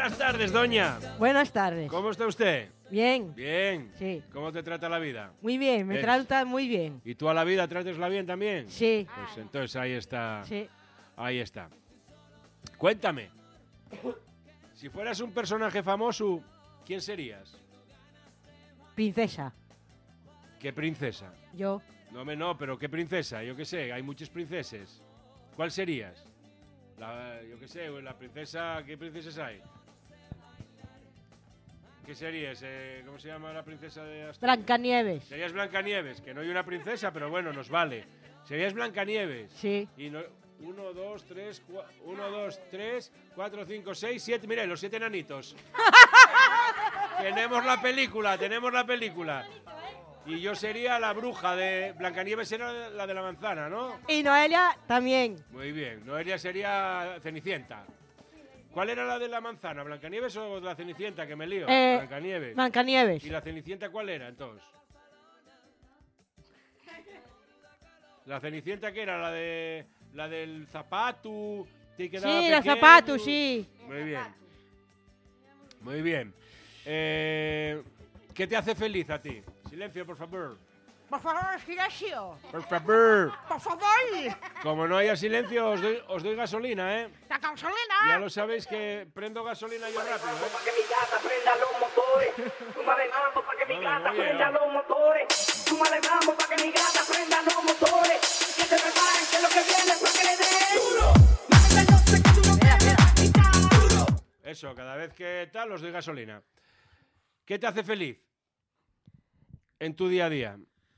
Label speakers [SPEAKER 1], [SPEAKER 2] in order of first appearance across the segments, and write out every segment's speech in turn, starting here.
[SPEAKER 1] Buenas tardes, doña.
[SPEAKER 2] Buenas tardes.
[SPEAKER 1] ¿Cómo está usted?
[SPEAKER 2] Bien.
[SPEAKER 1] Bien.
[SPEAKER 2] Sí.
[SPEAKER 1] ¿Cómo te trata la vida?
[SPEAKER 2] Muy bien, me trata muy bien.
[SPEAKER 1] ¿Y tú a la vida tratesla bien también?
[SPEAKER 2] Sí.
[SPEAKER 1] Pues entonces ahí está.
[SPEAKER 2] Sí.
[SPEAKER 1] Ahí está. Cuéntame. Si fueras un personaje famoso, ¿quién serías?
[SPEAKER 2] Princesa.
[SPEAKER 1] ¿Qué princesa?
[SPEAKER 2] Yo.
[SPEAKER 1] No, pero ¿qué princesa? Yo qué sé, hay muchas princesas. ¿Cuál serías? Yo qué sé, la princesa... ¿Qué princesas hay? ¿Qué serías? ¿Cómo se llama la princesa de Asturias?
[SPEAKER 2] Blancanieves.
[SPEAKER 1] Serías Blancanieves, que no hay una princesa, pero bueno, nos vale. Serías Blancanieves.
[SPEAKER 2] Sí.
[SPEAKER 1] Y no, 1, 2, 3, 4, 5, 6, 7. Mira, los 7 enanitos. Tenemos la película. Y yo sería la bruja de... Blancanieves era la de la manzana, ¿no?
[SPEAKER 2] Y Noelia también.
[SPEAKER 1] Muy bien. Noelia sería Cenicienta. ¿Cuál era la de la manzana? ¿Blancanieves o la Cenicienta? Que me lío. Blancanieves.
[SPEAKER 2] Blancanieves.
[SPEAKER 1] ¿Y la Cenicienta cuál era, entonces? ¿La Cenicienta qué era? La del zapato. Que quedaba
[SPEAKER 2] Sí, la
[SPEAKER 1] pequeño.
[SPEAKER 2] zapato, sí.
[SPEAKER 1] Muy bien. Muy bien. ¿Qué te hace feliz a ti? Silencio, por favor.
[SPEAKER 2] Por favor, silencio.
[SPEAKER 1] Por favor.
[SPEAKER 2] Por favor.
[SPEAKER 1] Como no haya silencio, os doy gasolina, ¿eh?
[SPEAKER 2] La gasolina.
[SPEAKER 1] Ya lo sabéis que prendo gasolina yo rápido, ¿eh?
[SPEAKER 3] Para que mi gata prenda los motores. Súmale mambo para que mi gata prenda los motores. Súmale mambo para que mi gata prenda los motores. Que se preparen que lo que viene es para que le den duro. Mami, yo sé que tú no me necesitas duro.
[SPEAKER 1] Eso, cada vez que tal, os doy gasolina. ¿Qué te hace feliz en tu día a día?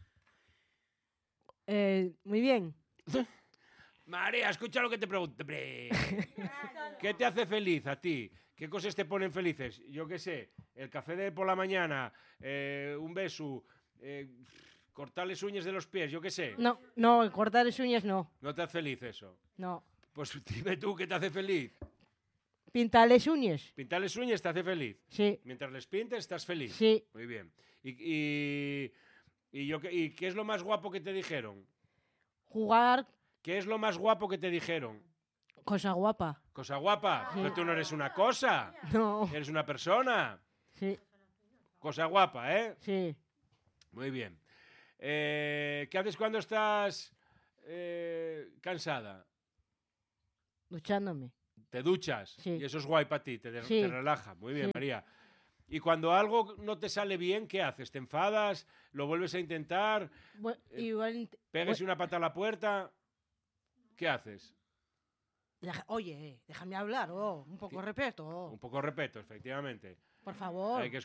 [SPEAKER 2] Muy bien.
[SPEAKER 1] María, escucha lo que te pregunto. ¿Qué te hace feliz a ti? ¿Qué cosas te ponen felices? Yo qué sé, el café de por la mañana, un beso, cortarles uñas de los pies, yo qué sé.
[SPEAKER 2] No, cortar las uñas no.
[SPEAKER 1] ¿No te hace feliz eso?
[SPEAKER 2] No.
[SPEAKER 1] Pues dime tú, ¿qué te hace feliz?
[SPEAKER 2] Pintar las uñas.
[SPEAKER 1] Pintarles uñas te hace feliz.
[SPEAKER 2] Sí.
[SPEAKER 1] Mientras les pintes, estás feliz.
[SPEAKER 2] Sí.
[SPEAKER 1] Muy bien. ¿Y qué es lo más guapo que te dijeron?
[SPEAKER 2] Jugar.
[SPEAKER 1] ¿Qué es lo más guapo que te dijeron?
[SPEAKER 2] Cosa guapa.
[SPEAKER 1] ¿Cosa guapa?
[SPEAKER 2] Sí.
[SPEAKER 1] Pero tú no eres una cosa.
[SPEAKER 2] No.
[SPEAKER 1] Eres una persona.
[SPEAKER 2] Sí.
[SPEAKER 1] Cosa guapa, ¿eh?
[SPEAKER 2] Sí.
[SPEAKER 1] Muy bien. ¿Qué haces cuando estás cansada?
[SPEAKER 2] Duchándome.
[SPEAKER 1] Te duchas.
[SPEAKER 2] Sí.
[SPEAKER 1] Y eso es guay para ti, te
[SPEAKER 2] Sí.
[SPEAKER 1] relaja. Muy bien,
[SPEAKER 2] Sí.
[SPEAKER 1] María. Y cuando algo no te sale bien, ¿qué haces? ¿Te enfadas? ¿Lo vuelves a intentar?
[SPEAKER 2] Igual.
[SPEAKER 1] ¿Pegas una pata a la puerta? ¿Qué haces?
[SPEAKER 2] Oye, déjame hablar, un poco de respeto.
[SPEAKER 1] Un poco respeto, efectivamente.
[SPEAKER 2] Por favor.
[SPEAKER 1] Hay que